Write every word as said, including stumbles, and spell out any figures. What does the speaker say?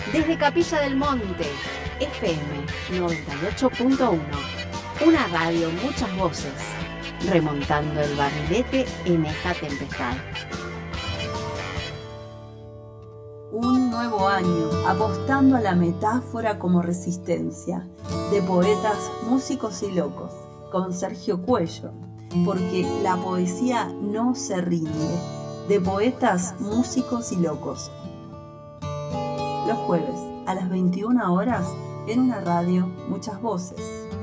Desde Capilla del Monte, F M noventa y ocho punto uno. Una radio, muchas voces, remontando el barrilete en esta tempestad. Un nuevo año, apostando a la metáfora como resistencia, de poetas, músicos y locos, con Sergio Cuello, porque la poesía no se rinde, de poetas, músicos y locos. Los jueves, a las veintiuna horas, en una radio, muchas voces.